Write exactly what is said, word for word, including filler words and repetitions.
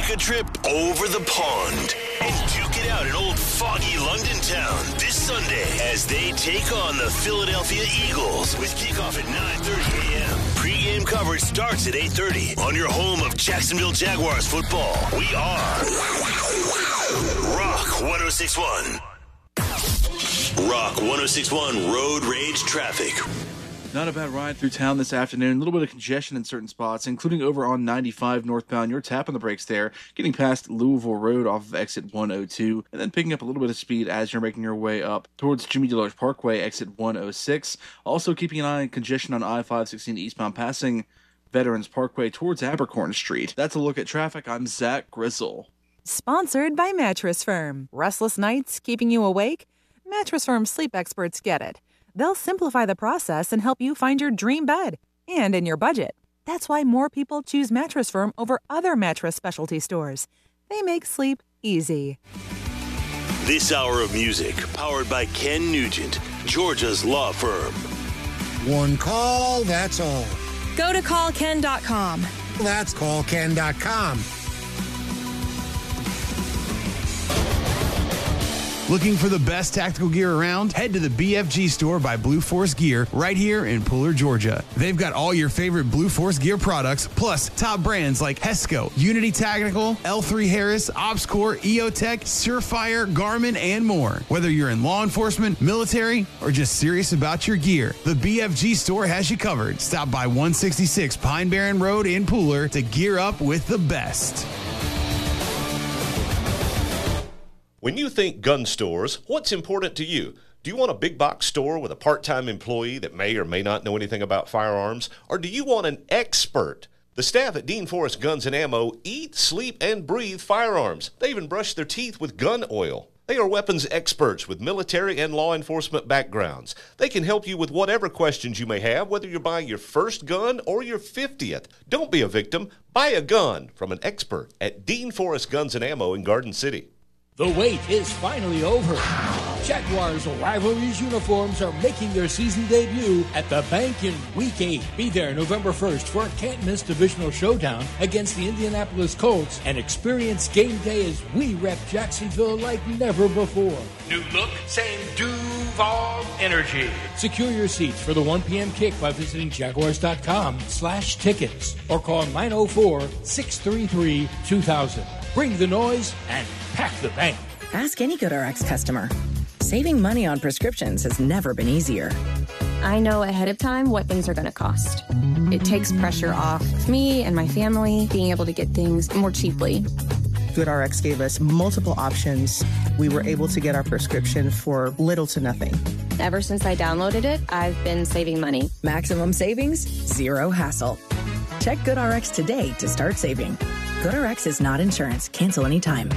take a trip over the pond and duke it out in old foggy London town this Sunday as they take on the Philadelphia Eagles with kickoff at nine thirty a.m. Pre-game coverage starts at eight thirty on your home of Jacksonville Jaguars football. We are Rock one oh six point one. Rock one oh six point one Road Rage Traffic. Not a bad ride through town this afternoon. A little bit of congestion in certain spots, including over on ninety-five northbound. You're tapping the brakes there, getting past Louisville Road off of exit one oh two, and then picking up a little bit of speed as you're making your way up towards Jimmy DeLoach Parkway, exit one oh six. Also keeping an eye on congestion on I five sixteen eastbound, passing Veterans Parkway towards Abercorn Street. That's a look at traffic. I'm Zach Grizzle. Sponsored by Mattress Firm. Restless nights keeping you awake? Mattress Firm sleep experts get it. They'll simplify the process and help you find your dream bed, and in your budget. That's why more people choose Mattress Firm over other mattress specialty stores. They make sleep easy. This hour of music, powered by Ken Nugent, Georgia's law firm. One call, that's all. Go to call ken dot com. That's call ken dot com. Looking for the best tactical gear around? Head to the B F G store by Blue Force Gear right here in Pooler, Georgia. They've got all your favorite Blue Force Gear products, plus top brands like Hesco, Unity Tactical, L three Harris, OpsCore, EOTech, Surefire, Garmin, and more. Whether you're in law enforcement, military, or just serious about your gear, the B F G store has you covered. Stop by one sixty-six Pine Barren Road in Pooler to gear up with the best. When you think gun stores, what's important to you? Do you want a big box store with a part-time employee that may or may not know anything about firearms? Or do you want an expert? The staff at Dean Forest Guns and Ammo eat, sleep, and breathe firearms. They even brush their teeth with gun oil. They are weapons experts with military and law enforcement backgrounds. They can help you with whatever questions you may have, whether you're buying your first gun or your fiftieth. Don't be a victim. Buy a gun from an expert at Dean Forest Guns and Ammo in Garden City. The wait is finally over. Jaguars Rivalries uniforms are making their season debut at the Bank in Week eight. Be there November first for a can't-miss divisional showdown against the Indianapolis Colts and experience game day as we rep Jacksonville like never before. New look, same Duval energy. Secure your seats for the one p.m. kick by visiting jaguars.com slash tickets or call nine oh four, six three three, two thousand. Bring the noise and pack the bank. Ask any GoodRx customer. Saving money on prescriptions has never been easier. I know ahead of time what things are going to cost. It takes pressure off me and my family being able to get things more cheaply. GoodRx gave us multiple options. We were able to get our prescription for little to nothing. Ever since I downloaded it, I've been saving money. Maximum savings, zero hassle. Check GoodRx today to start saving. GoodRx is not insurance. Cancel anytime.